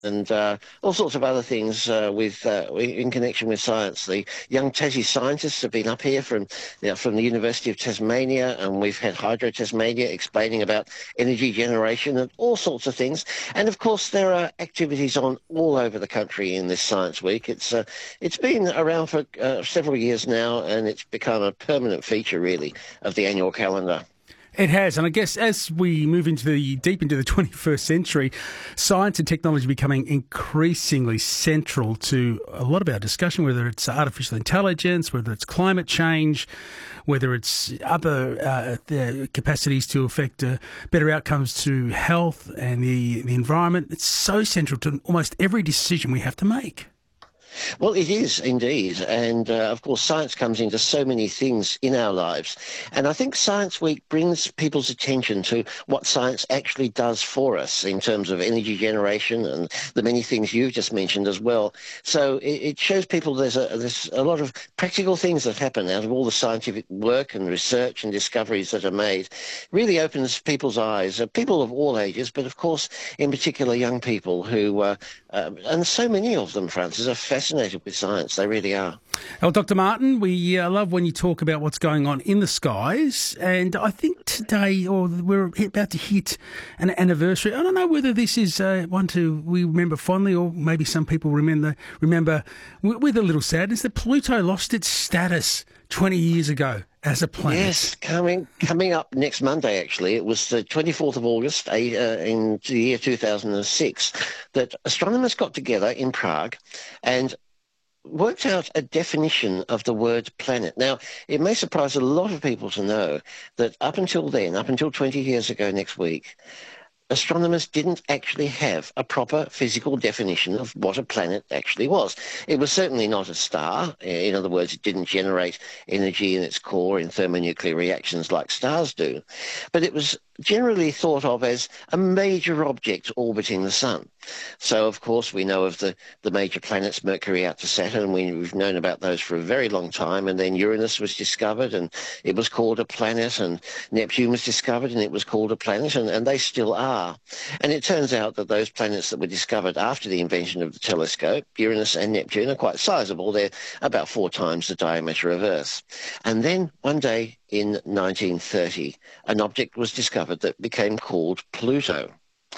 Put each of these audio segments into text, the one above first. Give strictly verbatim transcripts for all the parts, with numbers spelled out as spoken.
and uh, all sorts of other things uh, with uh, in connection with science. The young Tassie scientists have been up here from you know, from the University of Tasmania, and we've had Hydro Tasmania explaining about energy generation and all sorts of things. And of course, there are activities on all over the country in this Science Week. It's uh, it's been around for uh, several years now, and it's become a permanent feature, really, of the annual calendar. It has, and I guess as we move into the deep into the twenty-first century, science and technology becoming increasingly central to a lot of our discussion, whether it's artificial intelligence, whether it's climate change, whether it's other uh, the capacities to affect uh, better outcomes to health and the, the environment. It's so central to almost every decision we have to make. Well, it is indeed. And uh, of course, science comes into so many things in our lives. And I think Science Week brings people's attention to what science actually does for us in terms of energy generation and the many things you've just mentioned as well. So it, it shows people there's a, there's a lot of practical things that happen out of all the scientific work and research and discoveries that are made. It really opens people's eyes, uh, people of all ages, but of course, in particular, young people who, uh, uh, and so many of them, Francis, are fascinated with science. They really are. Well, Doctor Martin, we uh, love when you talk about what's going on in the skies, and I think today, or we're about to hit an anniversary. I don't know whether this is uh, one to we remember fondly, or maybe some people remember remember with a little sadness that Pluto lost its status twenty years ago as a planet. Yes, coming coming up next Monday, actually. It was the twenty-fourth of August uh, in the year two thousand six that astronomers got together in Prague and worked out a definition of the word planet. Now, it may surprise a lot of people to know that up until then, up until twenty years ago next week, astronomers didn't actually have a proper physical definition of what a planet actually was. It was certainly not a star. In other words, it didn't generate energy in its core in thermonuclear reactions like stars do. But it was generally thought of as a major object orbiting the sun. So, of course, we know of the, the major planets, Mercury out to Saturn. We, we've known about those for a very long time. And then Uranus was discovered, and it was called a planet. And Neptune was discovered, and it was called a planet. And, and they still are. And it turns out that those planets that were discovered after the invention of the telescope, Uranus and Neptune, are quite sizable. They're about four times the diameter of Earth. And then one day in nineteen thirty, an object was discovered that became called Pluto.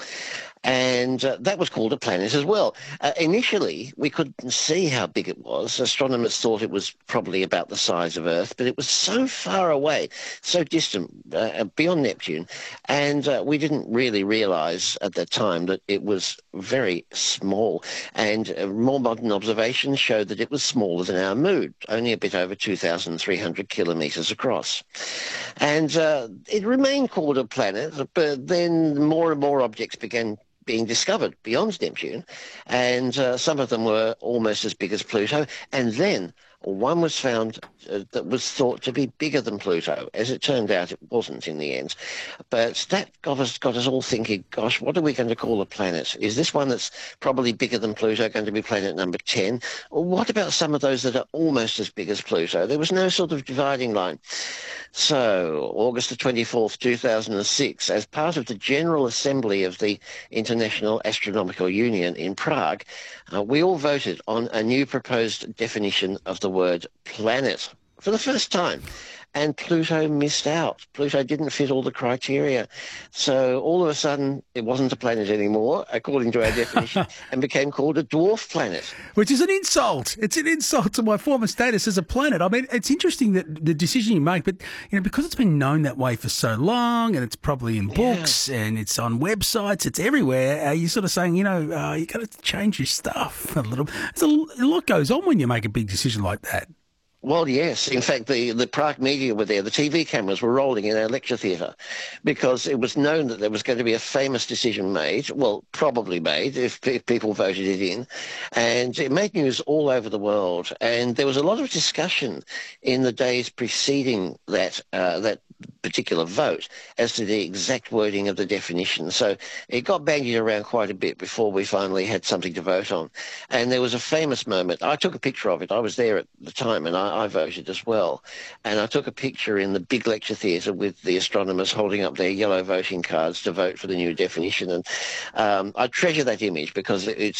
And uh, that was called a planet as well. Uh, initially, we couldn't see how big it was. Astronomers thought it was probably about the size of Earth, but it was so far away, so distant, uh, beyond Neptune, and uh, we didn't really realize at that time that it was very small. And uh, more modern observations showed that it was smaller than our moon, only a bit over two thousand three hundred kilometers across. And uh, it remained called a planet, but then more and more objects began being discovered beyond Neptune, and uh, some of them were almost as big as Pluto, and then one was found uh, that was thought to be bigger than Pluto. As it turned out, it wasn't in the end. But that got us, got us all thinking, gosh, what are we going to call a planet? Is this one that's probably bigger than Pluto going to be planet number ten? Or what about some of those that are almost as big as Pluto? There was no sort of dividing line. So, August the twenty-fourth, two thousand six, as part of the General Assembly of the International Astronomical Union in Prague, uh, we all voted on a new proposed definition of the word planet for the first time. And Pluto missed out. Pluto didn't fit all the criteria. So all of a sudden, it wasn't a planet anymore, according to our definition, and became called a dwarf planet. Which is an insult. It's an insult to my former status as a planet. I mean, it's interesting that the decision you make, but, you know, because it's been known that way for so long, and it's probably in books, yeah. and it's on websites, it's everywhere, uh, you're sort of saying, you know, uh, you got to change your stuff a little. There's a, a lot goes on when you make a big decision like that. Well, yes. In fact, the, the Prague media were there. The T V cameras were rolling in our lecture theatre because it was known that there was going to be a famous decision made, well, probably made if, if people voted it in. And it made news all over the world. And there was a lot of discussion in the days preceding that uh, that particular vote as to the exact wording of the definition. So it got bandied around quite a bit before we finally had something to vote on. And there was a famous moment. I took a picture of it. I was there at the time, and I, I voted as well. And I took a picture in the big lecture theatre with the astronomers holding up their yellow voting cards to vote for the new definition. And um, I treasure that image because it's